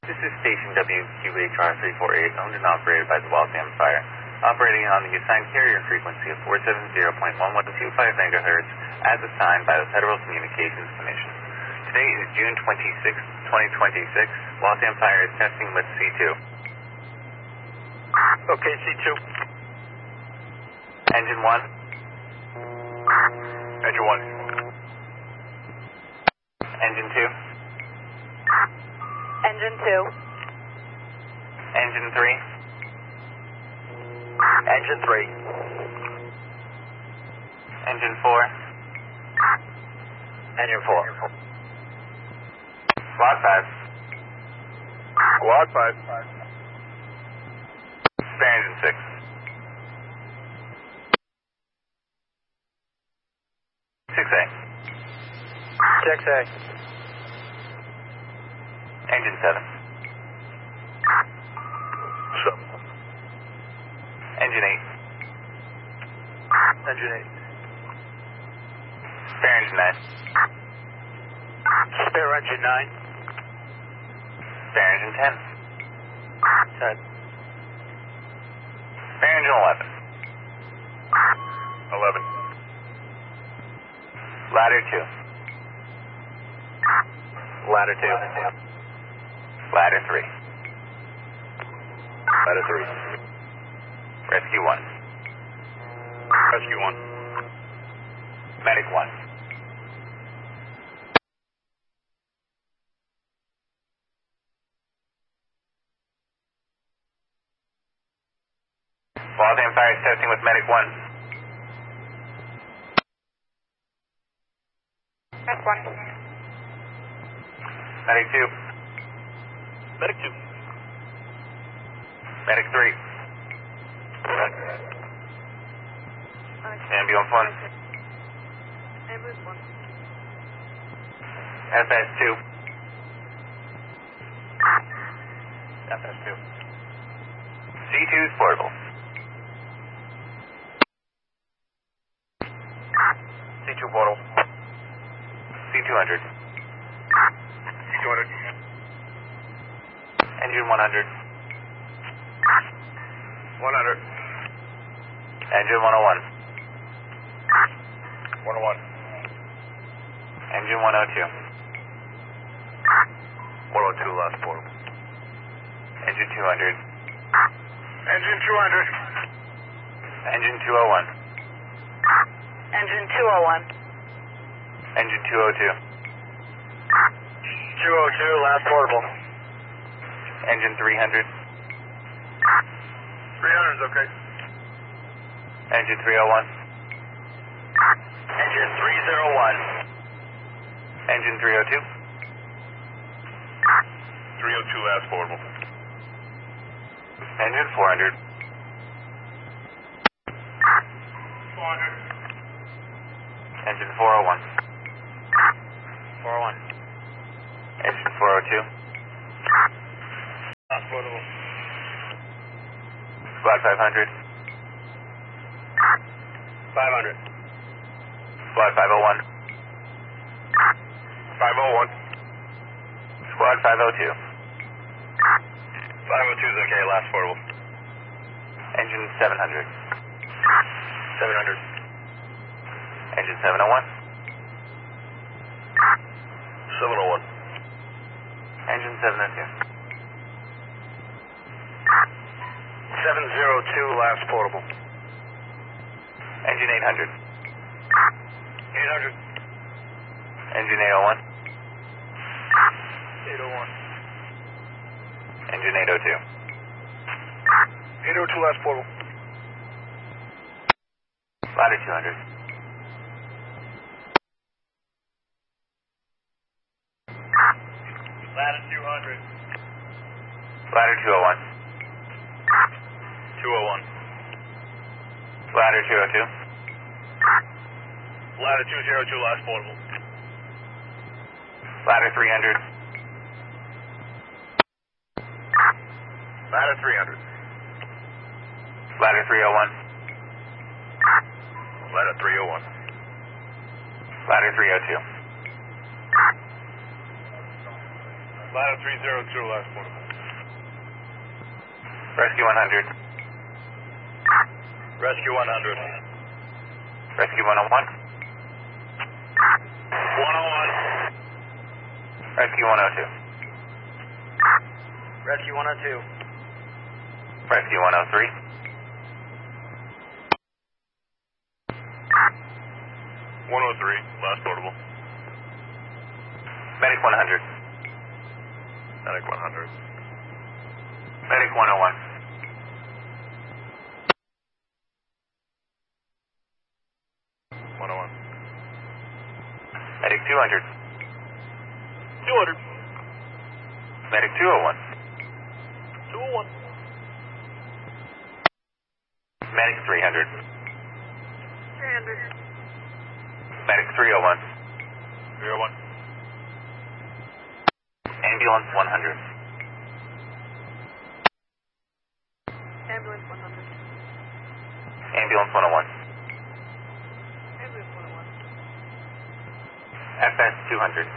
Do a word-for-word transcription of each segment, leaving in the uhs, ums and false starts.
This is Station W Q H R three four eight, owned and operated by the Waltham Fire, operating on the assigned carrier frequency of four seventy point one one two five megahertz as assigned by the Federal Communications Commission. Today is June twenty-sixth, twenty twenty-six. Waltham Fire is testing with C two. Okay, C two. Engine one. Engine one. Engine two. Engine two. Engine three. Engine three. Engine four. Engine four. Squad five. Squad five. Spare engine six. six A. six A. Engine seven. Seven. Engine eight. Engine eight. Spare engine nine. Spare engine nine. Spare engine ten. ten. Spare engine eleven. eleven. Ladder two. Ladder two. Ladder three. Ladder three. Rescue one. Rescue one. Medic one. Waltham Fire is testing with Medic one. That's one. Medic two. Medic two. Medic three. Ambulance one. Ambulance one. F S two. F S two. C two is portable. C two portal. C two hundred. C two hundred. Engine one hundred. one hundred. Engine one oh one. one oh one. Engine one oh two. one oh two last portal. Engine two hundred. Engine two hundred. Engine two oh one. Engine two oh one. Engine two oh two. two oh two last portable. Engine three hundred. three hundred is okay. Engine three oh one. Engine three oh one. Engine three oh two. three oh two last portable. Engine four hundred. four hundred. Engine four oh one. four oh one. Engine four oh two. Last portable. Squad five hundred. five hundred. Squad five oh one. five oh one. Squad five oh two. five oh two is okay, last portable. Engine seven hundred. seven hundred. Engine seven oh one. seven oh one. Engine seven oh two. seven oh two last portable. Engine eight hundred. eight hundred. Engine eight oh one. eight oh one. Engine eight oh two. eight oh two last portable. Ladder two hundred. Ladder two hundred. Ladder two oh one. two oh one. Ladder two oh two. Ladder two oh two last portable. Ladder three hundred. Ladder three hundred. Ladder three oh one. Ladder three oh one. Ladder three oh two. Ladder three zero two, last portable. Rescue one hundred. Rescue one hundred. Rescue one oh one. one oh one. Rescue one oh two. Rescue one oh two. Rescue one oh three. one oh three, last portable. Medic one hundred. Medic one hundred. Medic one oh one. one oh one. Medic two hundred. two hundred. Medic two oh one. two oh one. Medic three hundred. three hundred. Medic three oh one. three oh one. Ambulance one hundred. Ambulance one hundred. Ambulance one oh one. Ambulance one oh one. F S two hundred.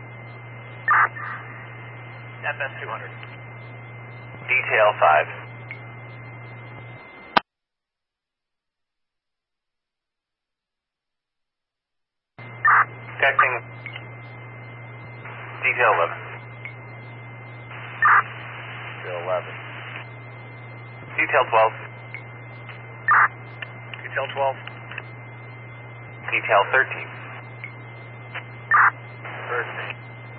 F S two hundred. Detail five. Testing. Detail eleven. Detail eleven. Detail twelve. Detail twelve. Detail thirteen. thirteen.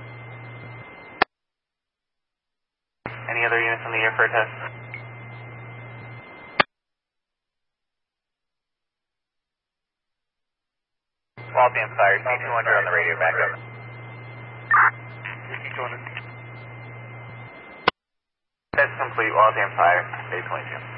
Any other units in the air for a test? Waltham Fire, C two hundred on the radio backup. C two hundred. That's complete, Waltham Fire, A twenty-two.